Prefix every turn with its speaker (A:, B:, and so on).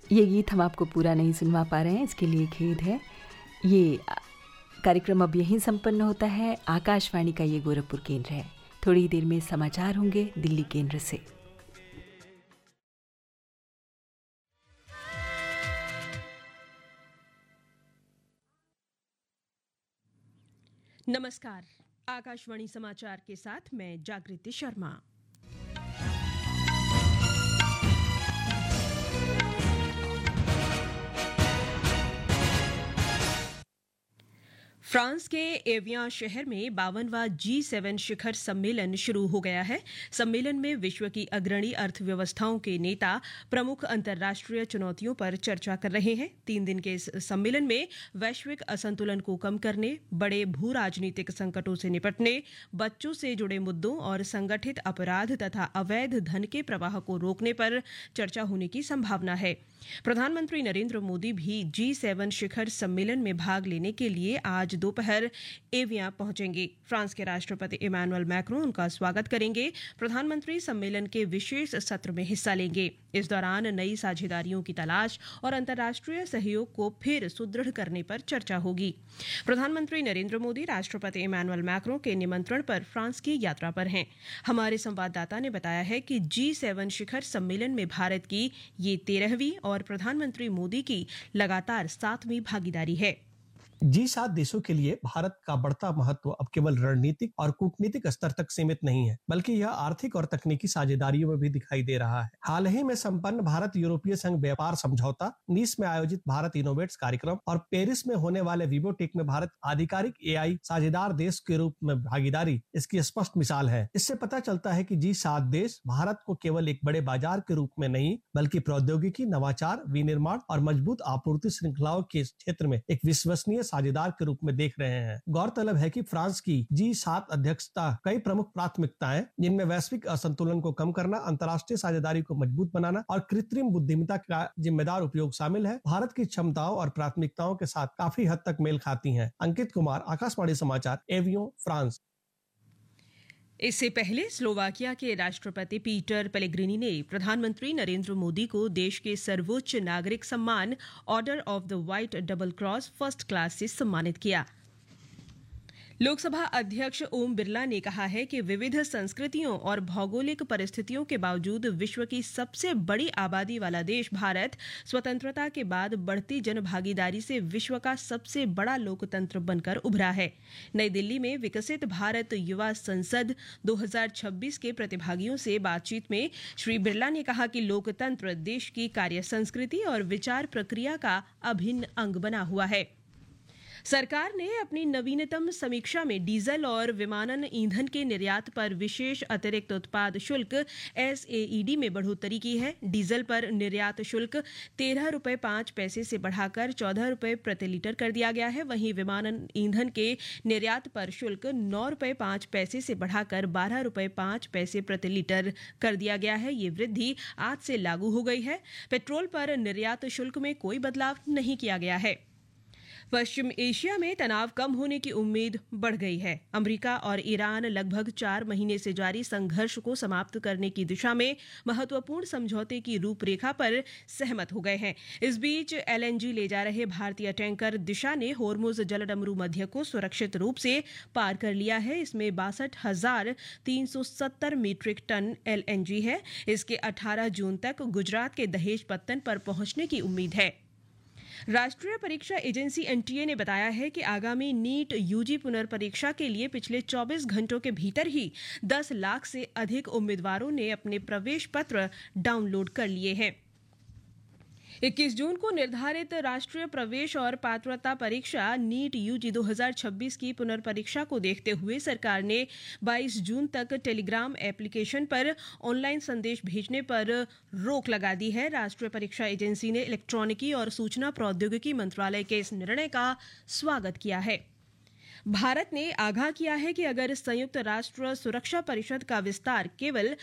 A: ये गीत हम आपको पूरा नहीं सुनवा पा रहे हैं, इसके लिए खेद है। ये कार्यक्रम अब यहीं संपन्न होता है। आकाशवाणी का ये गोरखपुर केंद्र है। थोड़ी देर में समाचार होंगे दिल्ली केंद्र से।
B: नमस्कार, आकाशवाणी समाचार के साथ मैं जागृति शर्मा। फ्रांस के एवियान शहर में 52वां G7 शिखर सम्मेलन शुरू हो गया है। सम्मेलन में विश्व की अग्रणी अर्थव्यवस्थाओं के नेता प्रमुख अंतर्राष्ट्रीय चुनौतियों पर चर्चा कर रहे हैं। 3 दिन के इस सम्मेलन में वैश्विक असंतुलन को कम करने, बड़े भू राजनीतिक संकटों से निपटने, बच्चों से जुड़े मुद्दों और संगठित अपराध तथा अवैध धन के प्रवाह को रोकने पर चर्चा होने की संभावना है। प्रधानमंत्री नरेंद्र मोदी भी G7 शिखर सम्मेलन में भाग लेने के लिए आज दोपहर एवियान पहुंचेंगे। फ्रांस के राष्ट्रपति इमैनुअल मैक्रों उनका स्वागत करेंगे। प्रधानमंत्री सम्मेलन के विशेष सत्र में हिस्सा लेंगे। इस दौरान नई साझेदारियों की तलाश और अंतर्राष्ट्रीय सहयोग को फिर सुदृढ़ करने पर चर्चा होगी। प्रधानमंत्री नरेंद्र मोदी राष्ट्रपति इमैनुअल मैक्रों के निमंत्रण पर फ्रांस की यात्रा पर हैं। हमारे संवाददाता ने बताया है कि G7 शिखर सम्मेलन में भारत की ये 13वीं और प्रधानमंत्री मोदी की लगातार 7वीं भागीदारी है।
C: G7 देशों के लिए भारत का बढ़ता महत्व अब केवल रणनीतिक और कूटनीतिक स्तर तक सीमित नहीं है, बल्कि यह आर्थिक और तकनीकी साझेदारियों में भी दिखाई दे रहा है। हाल ही में संपन्न भारत यूरोपीय संघ व्यापार समझौता, नीस में आयोजित भारत इनोवेट्स कार्यक्रम और पेरिस में होने वाले विवोटेक में भारत आधिकारिक AI साझेदार देश के रूप में भागीदारी इसकी स्पष्ट मिसाल है। इससे पता चलता है कि G7 देश भारत को केवल एक बड़े बाजार के रूप में नहीं, बल्कि प्रौद्योगिकी, नवाचार, विनिर्माण और मजबूत आपूर्ति श्रृंखलाओं के क्षेत्र में एक विश्वसनीय साझेदार के रूप में देख रहे हैं। गौरतलब है कि फ्रांस की G7 अध्यक्षता कई प्रमुख प्राथमिकताएं, जिनमें वैश्विक असंतुलन को कम करना, अंतर्राष्ट्रीय साझेदारी को मजबूत बनाना और कृत्रिम बुद्धिमत्ता का जिम्मेदार उपयोग शामिल है, भारत की क्षमताओं और प्राथमिकताओं के साथ काफी हद तक मेल खाती हैं। अंकित कुमार, आकाशवाणी समाचार, एवियन, फ्रांस।
B: इससे पहले स्लोवाकिया के राष्ट्रपति पीटर पेलेग्रिनी ने प्रधानमंत्री नरेंद्र मोदी को देश के सर्वोच्च नागरिक सम्मान order of the white double cross first class से सम्मानित किया। लोकसभा अध्यक्ष ओम बिरला ने कहा है कि विविध संस्कृतियों और भौगोलिक परिस्थितियों के बावजूद विश्व की सबसे बड़ी आबादी वाला देश भारत स्वतंत्रता के बाद बढ़ती जनभागीदारी से विश्व का सबसे बड़ा लोकतंत्र बनकर उभरा है। नई दिल्ली में विकसित भारत युवा संसद 2026 के प्रतिभागियों से बातचीत में श्री बिरला ने कहा कि लोकतंत्र देश की कार्य संस्कृति और विचार प्रक्रिया का अभिन्न अंग बना हुआ है। सरकार ने अपनी नवीनतम समीक्षा में डीजल और विमानन ईंधन के निर्यात पर विशेष अतिरिक्त उत्पाद शुल्क SAED में बढ़ोतरी की है। डीजल पर निर्यात शुल्क 13 रुपये 5 पैसे से बढ़ाकर 14 रुपये प्रति लीटर कर दिया गया है। वहीं विमानन ईंधन के निर्यात पर शुल्क 9 रुपये 5 पैसे से बढ़ाकर 12 रुपये 5 पैसे प्रति लीटर कर दिया गया है। ये वृद्धि आज से लागू हो गई है। पेट्रोल पर निर्यात शुल्क में कोई बदलाव नहीं किया गया है। पश्चिम एशिया में तनाव कम होने की उम्मीद बढ़ गई है। अमेरिका और ईरान लगभग 4 महीने से जारी संघर्ष को समाप्त करने की दिशा में महत्वपूर्ण समझौते की रूपरेखा पर सहमत हो गए हैं। इस बीच LNG ले जा रहे भारतीय टैंकर दिशा ने होर्मुज जलडमरू मध्य को सुरक्षित रूप से पार कर लिया है। इसमें 62,370 मीट्रिक टन LNG है। इसके 18 जून तक गुजरात के दहेज पत्तन पर पहुंचने की उम्मीद है। राष्ट्रीय परीक्षा एजेंसी NTA ने बताया है कि आगामी नीट UG पुनर्परीक्षा के लिए पिछले 24 घंटों के भीतर ही 10 लाख से अधिक उम्मीदवारों ने अपने प्रवेश पत्र डाउनलोड कर लिए हैं। 21 जून को निर्धारित राष्ट्रीय प्रवेश और पात्रता परीक्षा नीट UG 2026 की पुनर्परीक्षा को देखते हुए सरकार ने 22 जून तक टेलीग्राम एप्लीकेशन पर ऑनलाइन संदेश भेजने पर रोक लगा दी है। राष्ट्रीय परीक्षा एजेंसी ने इलेक्ट्रॉनिकी और सूचना प्रौद्योगिकी मंत्रालय के इस निर्णय का स्वागत किया है। भारत ने आगाह किया है कि अगर संयुक्त राष्ट्र सुरक्षा परिषद का विस्तार केवल